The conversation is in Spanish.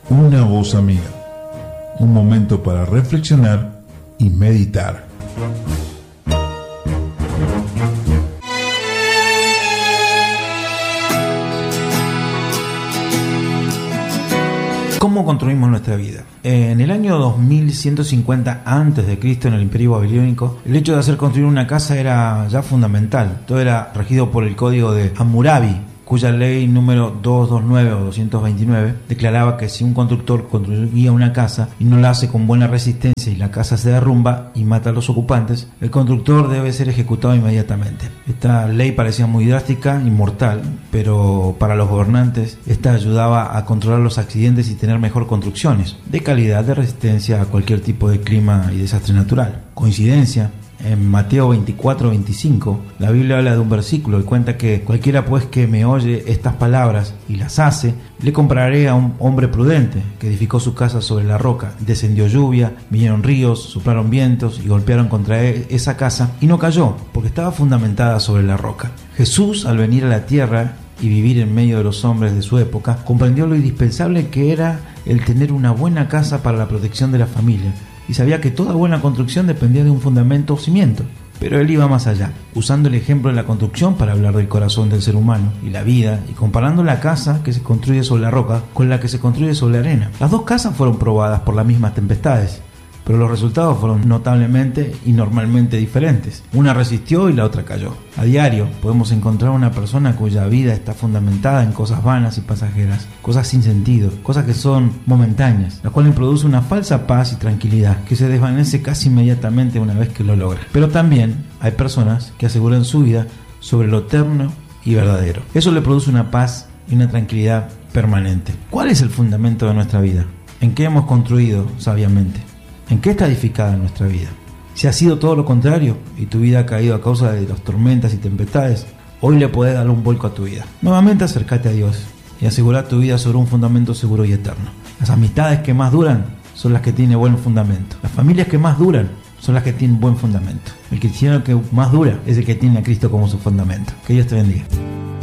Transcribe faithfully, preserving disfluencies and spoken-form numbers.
Una voz amiga. Un momento para reflexionar y meditar. ¿Cómo construimos nuestra vida? En el año dos mil ciento cincuenta antes de Cristo, en el Imperio Babilónico, el hecho de hacer construir una casa era ya fundamental. Todo era regido por el código de Hammurabi, cuya ley número doscientos veintinueve o doscientos veintinueve declaraba que si un constructor construía una casa y no la hace con buena resistencia y la casa se derrumba y mata a los ocupantes, el constructor debe ser ejecutado inmediatamente. Esta ley parecía muy drástica y mortal, pero para los gobernantes esta ayudaba a controlar los accidentes y tener mejor construcciones de calidad, de resistencia a cualquier tipo de clima y desastre natural. Coincidencia. En Mateo veinticuatro veinticinco, la Biblia habla de un versículo y cuenta que cualquiera pues que me oye estas palabras y las hace, le compararé a un hombre prudente que edificó su casa sobre la roca. Descendió lluvia, vinieron ríos, soplaron vientos y golpearon contra esa casa y no cayó, porque estaba fundamentada sobre la roca. Jesús, al venir a la tierra y vivir en medio de los hombres de su época, comprendió lo indispensable que era el tener una buena casa para la protección de la familia, y sabía que toda buena construcción dependía de un fundamento o cimiento. Pero él iba más allá, usando el ejemplo de la construcción para hablar del corazón del ser humano y la vida, y comparando la casa que se construye sobre la roca con la que se construye sobre la arena. Las dos casas fueron probadas por las mismas tempestades, pero los resultados fueron notablemente y normalmente diferentes. Una resistió y la otra cayó. A diario podemos encontrar una persona cuya vida está fundamentada en cosas vanas y pasajeras, cosas sin sentido, cosas que son momentáneas, las cuales producen una falsa paz y tranquilidad que se desvanece casi inmediatamente una vez que lo logra. Pero también hay personas que aseguran su vida sobre lo eterno y verdadero. Eso le produce una paz y una tranquilidad permanente. ¿Cuál es el fundamento de nuestra vida? ¿En qué hemos construido sabiamente? ¿En qué está edificada nuestra vida? Si ha sido todo lo contrario y tu vida ha caído a causa de las tormentas y tempestades, hoy le podés dar un vuelco a tu vida. Nuevamente acércate a Dios y asegura tu vida sobre un fundamento seguro y eterno. Las amistades que más duran son las que tienen buen fundamento. Las familias que más duran son las que tienen buen fundamento. El cristiano que más dura es el que tiene a Cristo como su fundamento. Que Dios te bendiga.